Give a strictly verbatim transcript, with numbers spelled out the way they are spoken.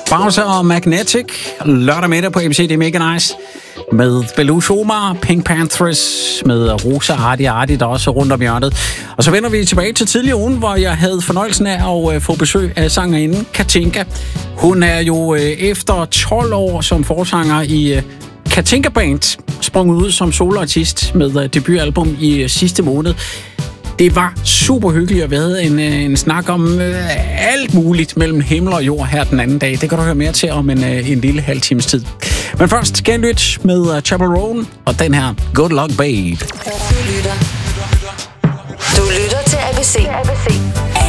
Bowser og Magnetic, lørdag middag på A B C, det er mega nice. Med Belushi Omar, Pink Panthers, med Rosa Arti Arti, der også er rundt om hjørnet. Og så vender vi tilbage til tidligere ugen, hvor jeg havde fornøjelsen af at få besøg af sangerinden Katinka. Hun er jo efter tolv år som forsanger i Katinka Band sprunget ud som soloartist med debutalbum i sidste måned. Det var super hyggeligt, at vi havde en, en snak om øh, alt muligt mellem himmel og jord her den anden dag. Det kan du høre mere til om en, øh, en lille halv times tid. Men først genlyt med uh, Chapel Roan og den her Good Luck Babe. Du lytter, du lytter til A B C.